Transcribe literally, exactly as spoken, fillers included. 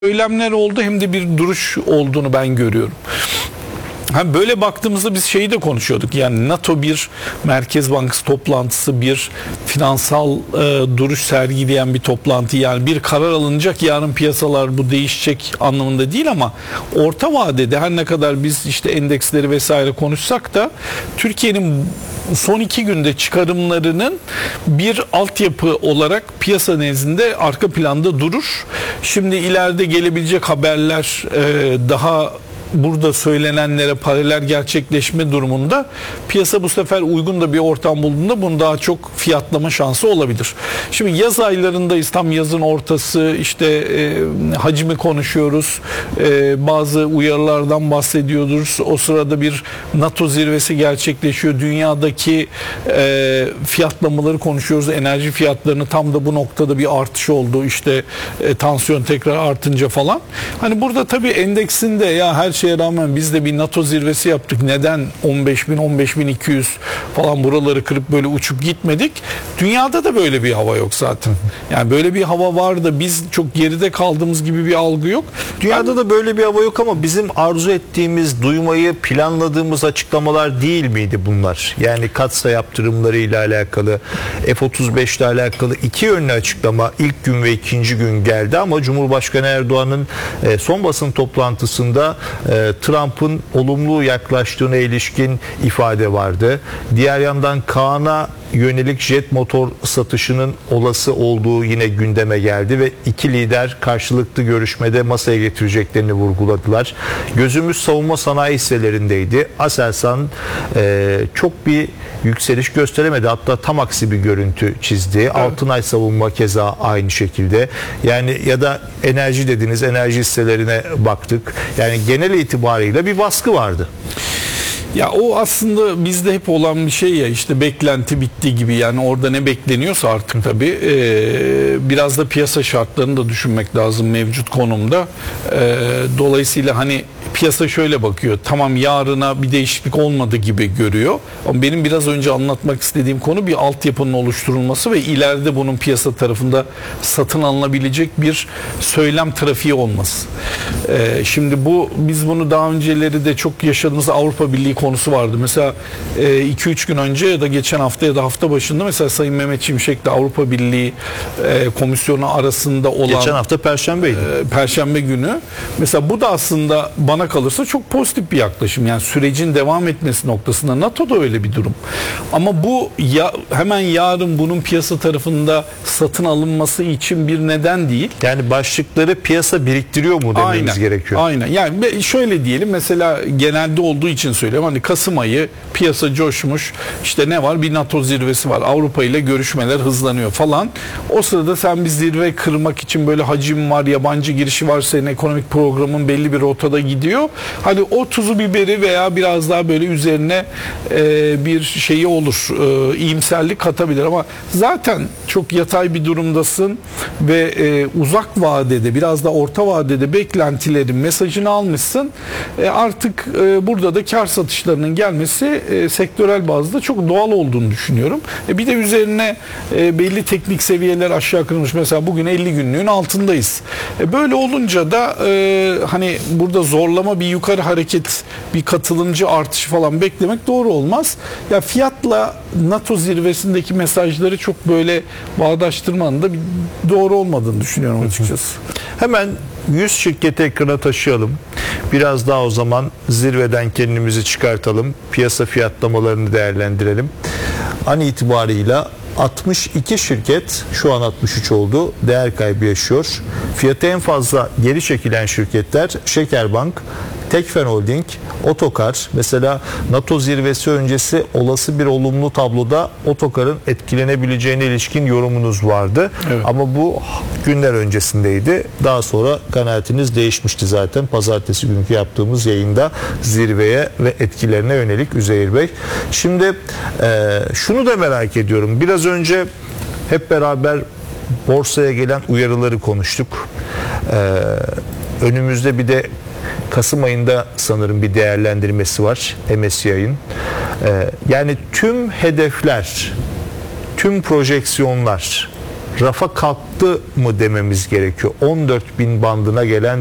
söylemler oldu, hem de bir duruş olduğunu ben görüyorum. Ha, böyle baktığımızda biz şeyi de konuşuyorduk. Yani NATO bir Merkez Bankası toplantısı, bir finansal e, duruş sergileyen bir toplantı. Yani bir karar alınacak, yarın piyasalar bu değişecek anlamında değil, ama orta vadede her ne kadar biz işte endeksleri vesaire konuşsak da Türkiye'nin son iki günde çıkarımlarının bir altyapı olarak piyasa nezdinde arka planda durur. Şimdi ileride gelebilecek haberler e, daha burada söylenenlere paralel gerçekleşme durumunda piyasa bu sefer uygun da bir ortam bulduğunda bunu daha çok fiyatlama şansı olabilir. Şimdi yaz aylarındayız, tam yazın ortası, işte e, hacmi konuşuyoruz, e, bazı uyarılardan bahsediyoruz. O sırada bir NATO zirvesi gerçekleşiyor, dünyadaki e, fiyatlamaları konuşuyoruz, enerji fiyatlarını tam da bu noktada bir artış oldu, işte e, tansiyon tekrar artınca falan. Hani burada tabii endeksinde ya her şeye rağmen biz de bir NATO zirvesi yaptık, neden on beş bin on beş bin iki yüz falan buraları kırıp böyle uçup gitmedik? Dünyada da böyle bir hava yok zaten. Yani böyle bir hava var da biz çok geride kaldığımız gibi bir algı yok. Dünyada ben, da böyle bir hava yok, ama bizim arzu ettiğimiz, duymayı planladığımız açıklamalar değil miydi bunlar? Yani katsa yaptırımları ile alakalı, F otuz beş ile alakalı iki yönlü açıklama ilk gün ve ikinci gün geldi, ama Cumhurbaşkanı Erdoğan'ın son basın toplantısında Trump'ın olumlu yaklaştığına ilişkin ifade vardı. Diğer yandan Kaan'a yönelik jet motor satışının olası olduğu yine gündeme geldi ve iki lider karşılıklı görüşmede masaya getireceklerini vurguladılar. Gözümüz savunma sanayi hisselerindeydi. Aselsan e, çok bir yükseliş gösteremedi. Hatta tam aksi bir görüntü çizdi. Evet. Altınay Savunma keza aynı şekilde. Yani ya da enerji dediniz, enerji hisselerine baktık. Yani genel itibarıyla bir baskı vardı. Ya o aslında bizde hep olan bir şey ya, işte beklenti bitti gibi, yani orada ne bekleniyorsa artık tabii e, biraz da piyasa şartlarını da düşünmek lazım mevcut konumda. E, dolayısıyla hani piyasa şöyle bakıyor, tamam yarına bir değişiklik olmadı gibi görüyor, ama benim biraz önce anlatmak istediğim konu bir altyapının oluşturulması ve ileride bunun piyasa tarafında satın alınabilecek bir söylem trafiği olması. E, şimdi bu biz bunu daha önceleri de çok yaşadığımız Avrupa Birliği konusu vardı. Mesela iki üç gün önce ya da geçen hafta ya da hafta başında mesela Sayın Mehmet Şimşek'le Avrupa Birliği e, komisyonu arasında olan, geçen hafta Perşembeydi. E, Perşembe günü. Mesela bu da aslında bana kalırsa çok pozitif bir yaklaşım. Yani sürecin devam etmesi noktasında NATO'da öyle bir durum. Ama bu ya, hemen yarın bunun piyasa tarafında satın alınması için bir neden değil. Yani başlıkları piyasa biriktiriyor mu dememiz aynen, gerekiyor. Aynen. Yani şöyle diyelim, mesela genelde olduğu için söylüyorum. Hani Kasım ayı piyasa coşmuş, işte ne var, bir NATO zirvesi var, Avrupa ile görüşmeler hızlanıyor falan. O sırada sen bir zirve kırmak için böyle hacim var, yabancı girişi var, senin ekonomik programın belli bir rotada gidiyor. Hani o tuzu biberi veya biraz daha böyle üzerine e, bir şeyi olur, e, iyimserlik katabilir, ama zaten çok yatay bir durumdasın ve e, uzak vadede, biraz da orta vadede beklentilerin mesajını almışsın. E, artık e, burada da kar satışlarının gelmesi e, sektörel bazda çok doğal olduğunu düşünüyorum. E, bir de üzerine e, belli teknik seviyeler aşağı kırılmış. Mesela bugün elli günlüğün altındayız. E, böyle olunca da e, hani burada zorlama bir yukarı hareket, bir katılımcı artışı falan beklemek doğru olmaz. Ya fiyatla NATO zirvesindeki mesajları çok böyle bağdaştırmanın da bir doğru olmadığını düşünüyorum açıkçası. Hemen yüz şirketi ekrana taşıyalım. Biraz daha o zaman zirveden kendimizi çıkartalım. Piyasa fiyatlamalarını değerlendirelim. An itibarıyla altmış iki şirket, şu an altmış üç oldu, değer kaybı yaşıyor. Fiyatı en fazla geri çekilen şirketler Şekerbank, Tekfen Holding, Otokar. Mesela NATO zirvesi öncesi olası bir olumlu tabloda Otokar'ın etkilenebileceğine ilişkin yorumunuz vardı. Evet. Ama bu günler öncesindeydi. Daha sonra kanaatiniz değişmişti zaten. Pazartesi günkü yaptığımız yayında zirveye ve etkilerine yönelik Üzeyir Bey. Şimdi e, şunu da merak ediyorum. Biraz önce hep beraber borsaya gelen uyarıları konuştuk. E, önümüzde bir de Kasım ayında sanırım bir değerlendirmesi var M S C I'nin. Ee, yani tüm hedefler, tüm projeksiyonlar rafa kalktı mı dememiz gerekiyor. on dört bin bandına gelen